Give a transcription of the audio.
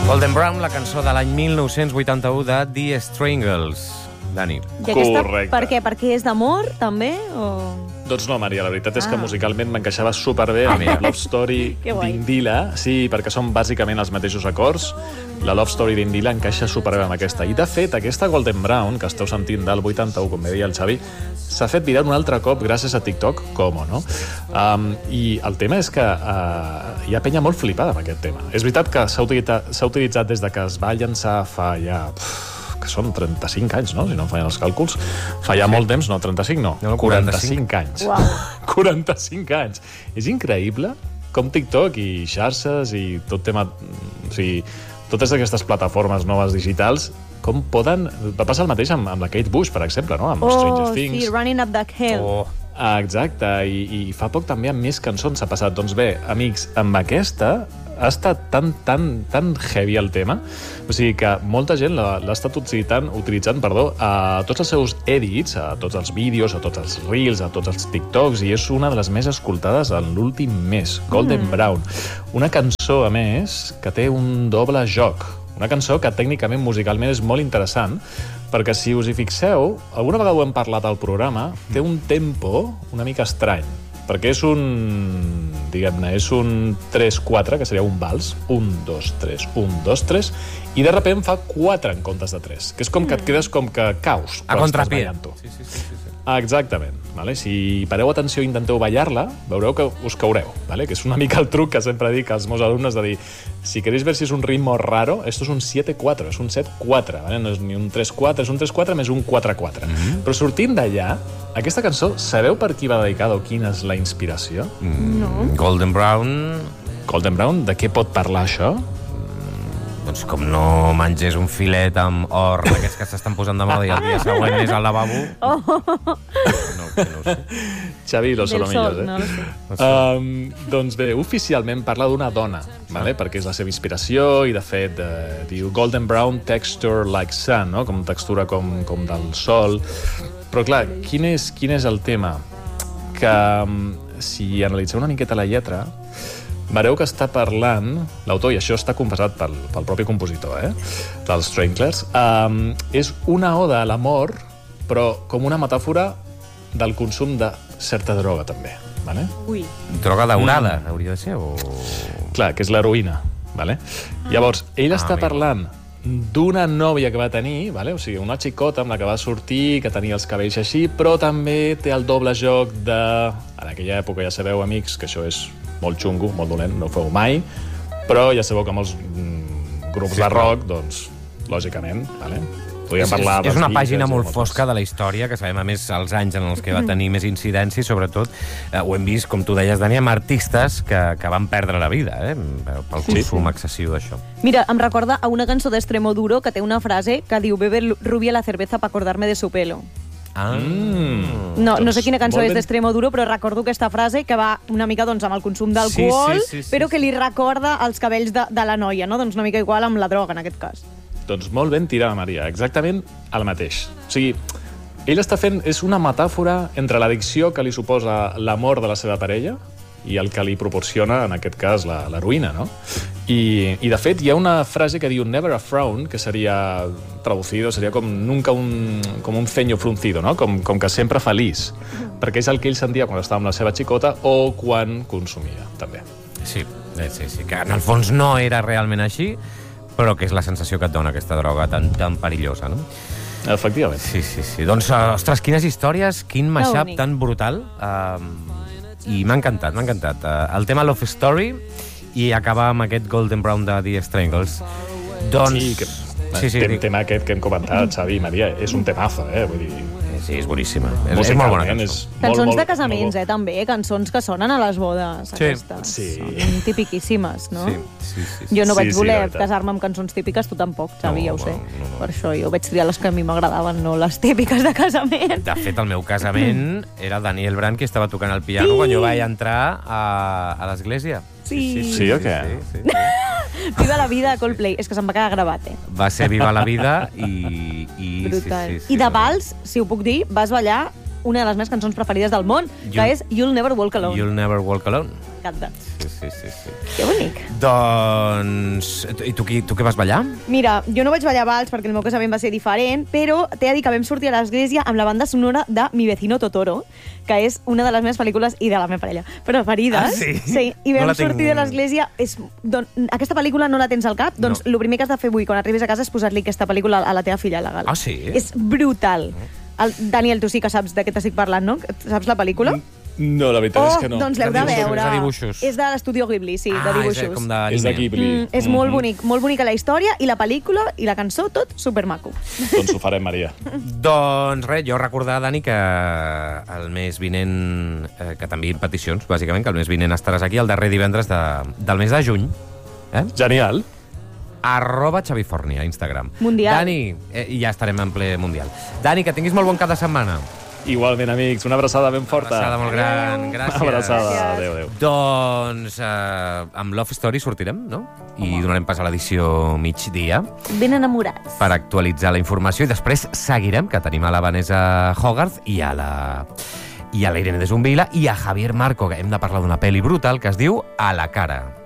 Golden Brown, la cançó de l'any 1981 de The Strangles. Dani. Correcte. Per què? Perquè és d'amor, també? O... Doncs no, Maria, la veritat és que musicalment m'encaixava superbé amb la Love Story d'Indila. Sí, perquè són bàsicament els mateixos acords. La Love Story d'Indila encaixa superbé amb aquesta. I, de fet, aquesta Golden Brown, que esteu sentint del 81, com bé deia el Xavi, s'ha fet viral un altre cop gràcies a TikTok, com no? I el tema és que hi ha penya molt flipada amb aquest tema. És veritat que s'ha utilitzat des de que es va llançar fa ja... que són 35 anys, no? Si no em fallen els càlculs. Fa ja molt temps, no, 35 no. 45 anys. Uau. 45 anys. És increïble com TikTok i xarxes i tot tema... O sigui, totes aquestes plataformes noves digitals, com poden... Va passar el mateix amb la Kate Bush, per exemple, no? Amb Stranger Things. Sí, Running Up That Hill. Exacte, i fa poc també amb més cançons s'ha passat. Doncs bé, amics, amb aquesta ha estat tan heavy el tema, o sigui que molta gent l'ha estat utilitzant a tots els seus edits, a tots els vídeos, a tots els reels, a tots els TikToks, i és una de les més escoltades en l'últim mes, Golden Brown. Una cançó, a més, que té un doble joc. Una cançó que tècnicament, musicalment, és molt interessant, perquè si us hi fixeu, alguna vegada ho hem parlat al programa, té un tempo una mica estrany, perquè és un 3-4, que seria un vals, 1, 2, 3, 1, 2, 3, i de sobte fa 4 en comptes de 3, que és com que et quedes com que caus. A contrapié. Sí. Exactament. Vale? Si pareu atenció i intenteu ballar-la, veureu que us caureu. Vale? Que és una mica el truc que sempre dic als meus alumnes de dir, si queréis ver si és un ritmo raro, esto es un 7-4, és un 7-4, ¿vale? No és ni un 3-4, és un 3-4 més un 4-4. Però sortint d'allà, aquesta cançó, sabeu per qui va dedicada o quina és la inspiració? No. Golden Brown... Golden Brown, de què pot parlar això? Doncs com no mengés un filet amb or d'aquests que s'estan posant de moda i el dia següent és al lavabo... No ho sé. Xavi, lo solo millor, no lo sé. Doncs bé, oficialment parla d'una dona, vale? Perquè és la seva inspiració i, de fet, diu Golden Brown texture like sun, no? Com textura com del sol. Però, clar, quin és el tema? Que si analitzeu una miqueta la lletra, veureu que està parlant, l'autor, i això està confessat pel propi compositor, dels Stranglers, és una oda a l'amor, però com una metàfora del consum de certa droga, també. Vale? Ui. Droga daurada, hauria de ser, o... Clar, que és l'heroïna. Vale? Llavors, ell està parlant d'una nòvia que va tenir, vale? O sigui, una xicota amb la que va sortir, que tenia els cabells així, però també té el doble joc de... En aquella època, ja sabeu, amics, que això és molt xungo, molt dolent, no ho feu mai, però ja sabeu que molts grups de rock, doncs, lògicament, vale? Podríem parlar... És una pàgina molt fosca de la història, que sabem, a més, els anys en els que va tenir més incidència, i sobretot ho hem vist, com tu deies, Dani, amb artistes que van perdre la vida, pel consum excessiu d'això. Mira, em recorda a una cançó d'Extremoduro que té una frase que diu «Beber rubia la cerveza para acordarme de su pelo». No sé quina cançó és d'Extremoduro, però recordo aquesta frase que va una mica amb el consum d'alcohol, però que li recorda els cabells de la noia, no? Doncs una mica igual amb la droga, en aquest cas. Doncs molt ben tirada, Maria. Exactament el mateix. O sigui, ell està fent... És una metàfora entre l'addicció que li suposa l'amor de la seva parella i el que li proporciona, en aquest cas, l'heroïna, no? I, de fet, hi ha una frase que diu never a frown, que seria traducido, seria com nunca com un ceño fruncido, no? Com que sempre feliç, perquè és el que ell sentia quan estava amb la seva xicota o quan consumia, també. Sí, que en el fons no era realment així, però que és la sensació que et dona aquesta droga tan perillosa, no? Efectivament. Sí. Doncs, ostres, quines històries, quin mashup tan brutal. I m'ha encantat. El tema Love Story i acabar amb aquest Golden Brown de The Strangles. Doncs... El tema aquest que hem comentat, Xavi i Maria, és un temazo, vull dir... Sí, és boníssima. És molt bona cançó. Cançons de casaments, també, cançons que sonen a les bodes, aquestes. Sí. Són tipiquíssimes, no? Sí. Jo no vaig voler casar-me amb cançons típiques, tu tampoc, Xavi, ja ho sé. Per això jo vaig triar les que a mi m'agradaven, no les típiques de casament. De fet, el meu casament era Daniel Brand, que estava tocant el piano quan jo vaig entrar a l'església. Sí, o què? Sí. Viva la vida de Coldplay. És que se'm va quedar gravat, Va ser Viva la vida i... Brutal. Sí, I de vals, si ho puc dir, vas ballar una de les meves cançons preferides del món, que és You'll Never Walk Alone. You'll Never Walk Alone. M'encanta. Sí. Que bonic. Doncs... I tu què vas ballar? Mira, jo no vaig ballar vals perquè el meu casament va ser diferent, però t'he de dir que vam sortir a l'església amb la banda sonora de Mi vecino Totoro, que és una de les meves pel·lícules, i de la meva parella, preferides. Ah, sí? Sí, i vam sortir de l'església. Aquesta pel·lícula no la tens al cap? Doncs el primer que has de fer avui, quan arribis a casa, és posar-li aquesta pel·lícula a la teva filla a la gala. Ah, sí? És brutal. Daniel, tu sí que saps de què t'estic parlant, no? Saps la pel·lícula? No, la veritat és que no. Doncs l'heu de veure. És de dibuixos. És de l'Estudio Ghibli, sí, de dibuixos. És com d'anime. És de Ghibli. És molt bonic, molt bonica la història, i la pel·lícula, i la cançó, tot supermaco. Doncs ho farem, Maria. Doncs res, jo recordar, Dani, que el mes vinent, que t'enviïn peticions, bàsicament, que el mes vinent estaràs aquí, el darrer divendres del mes de juny. Genial. @Xavifornia, a Instagram. Mundial. Dani, i ja estarem en ple mundial. Dani, que tinguis molt bon cap de setmana. Igualment, amics, una abraçada ben forta. Una abraçada molt gran, gràcies. Una abraçada, adéu. Doncs amb Love Story sortirem, no? I donarem pas a l'edició migdia. Ben enamorats. Per actualitzar la informació, i després seguirem, que tenim a la Vanessa Hogarth i a la Irene de Zumbila i a Javier Marco, que hem de parlar d'una pel·li brutal que es diu A la cara.